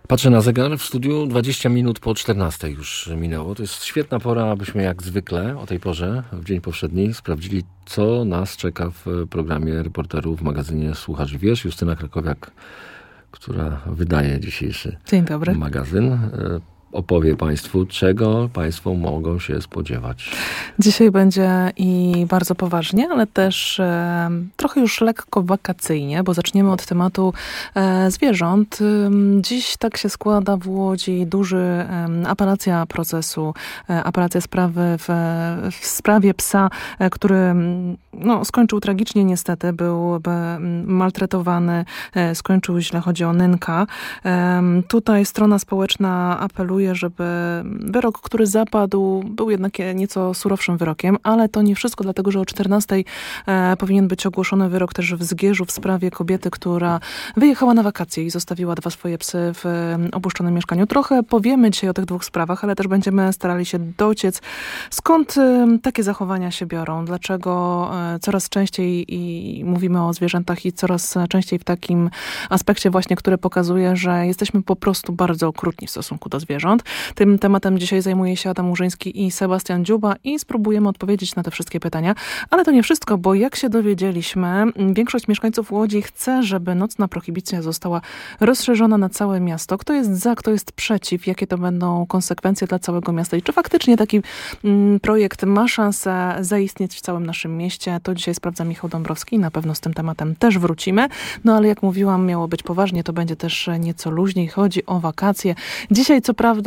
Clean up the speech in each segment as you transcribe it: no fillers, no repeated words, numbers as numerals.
Patrzę na zegar w studiu, 20 minut po 14 już minęło. To jest świetna pora, abyśmy jak zwykle o tej porze, w dzień powszedni, sprawdzili, co nas czeka w programie reporterów w magazynie Słuchasz i Wiesz. Justyna Krakowiak, która wydaje dzisiejszy Dzień dobry. magazyn, opowie Państwu, czego Państwo mogą się spodziewać. Dzisiaj będzie i bardzo poważnie, ale też trochę już lekko wakacyjnie, bo zaczniemy od tematu zwierząt. Dziś tak się składa w Łodzi duży apelacja procesu, apelacja sprawy w sprawie psa, który skończył tragicznie niestety, był maltretowany, skończył źle, chodzi o Nynka. Tutaj strona społeczna apeluje, żeby wyrok, który zapadł, był jednak nieco surowszym wyrokiem, ale to nie wszystko, dlatego że o 14 powinien być ogłoszony wyrok też w Zgierzu w sprawie kobiety, która wyjechała na wakacje i zostawiła 2 swoje psy w opuszczonym mieszkaniu. Trochę powiemy dzisiaj o tych 2 sprawach, ale też będziemy starali się dociec, skąd takie zachowania się biorą, dlaczego coraz częściej i mówimy o zwierzętach i coraz częściej w takim aspekcie właśnie, który pokazuje, że jesteśmy po prostu bardzo okrutni w stosunku do zwierząt. Tym tematem dzisiaj zajmuje się Adam Murzyński i Sebastian Dziuba i spróbujemy odpowiedzieć na te wszystkie pytania. Ale to nie wszystko, bo jak się dowiedzieliśmy, większość mieszkańców Łodzi chce, żeby nocna prohibicja została rozszerzona na całe miasto. Kto jest za, kto jest przeciw, jakie to będą konsekwencje dla całego miasta i czy faktycznie taki projekt ma szansę zaistnieć w całym naszym mieście. To dzisiaj sprawdza Michał Dąbrowski i na pewno z tym tematem też wrócimy. No ale jak mówiłam, miało być poważnie, to będzie też nieco luźniej. Chodzi o wakacje. Dzisiaj co prawda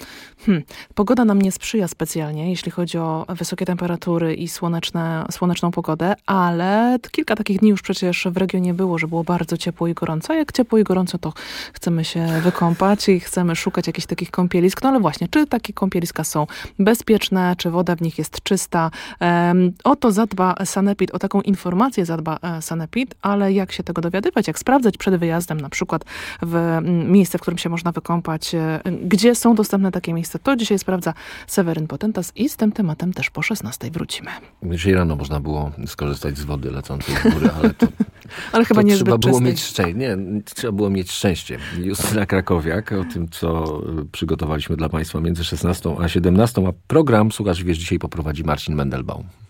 pogoda nam nie sprzyja specjalnie, jeśli chodzi o wysokie temperatury i słoneczną pogodę, ale kilka takich dni już przecież w regionie było, że było bardzo ciepło i gorąco. A jak ciepło i gorąco, to chcemy się wykąpać i chcemy szukać jakichś takich kąpielisk. No ale właśnie, czy takie kąpieliska są bezpieczne, czy woda w nich jest czysta? O to zadba Sanepid, o taką informację zadba Sanepid, ale jak się tego dowiadywać, jak sprawdzać przed wyjazdem, na przykład w miejsce, w którym się można wykąpać, gdzie są dostępne takie miejsca, to dzisiaj sprawdza Seweryn Potentas i z tym tematem też po 16 wrócimy. Dzisiaj rano można było skorzystać z wody lecącej z góry, ale to... ale chyba nie trzeba było czystej. mieć szczęście. Nie, trzeba było mieć szczęście. Justyna Krakowiak o tym, co przygotowaliśmy dla Państwa między 16 a 17, a program Słuchasz i Wiesz dzisiaj poprowadzi Marcin Mendelbaum.